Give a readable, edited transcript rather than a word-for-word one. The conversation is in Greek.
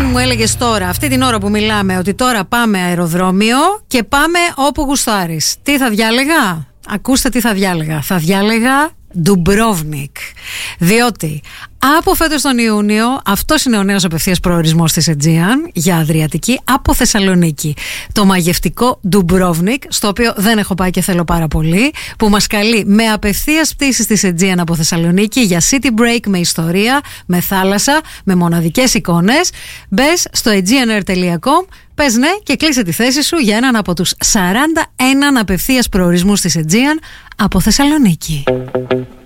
μου έλεγες τώρα, αυτή την ώρα που μιλάμε, ότι τώρα πάμε αεροδρόμιο και πάμε όπου γουστάρεις, τι θα διάλεγα? Ακούστε τι θα διάλεγα. Θα διάλεγα Ντουμπρόβνικ. Διότι από φέτος τον Ιούνιο αυτός είναι ο νέος απευθείας προορισμός της Aegean για Αδριατική από Θεσσαλονίκη. Το μαγευτικό Ντουμπρόβνικ, στο οποίο δεν έχω πάει και θέλω πάρα πολύ, που μας καλεί με απευθείας πτήσεις της Aegean από Θεσσαλονίκη για city break με ιστορία, με θάλασσα, με μοναδικές εικόνες. Μπες στο aegeanair.com, πες ναι και κλείσε τη θέση σου για έναν από τους 41 απευθείας προορισμούς της Aegean από Θεσσαλονίκη.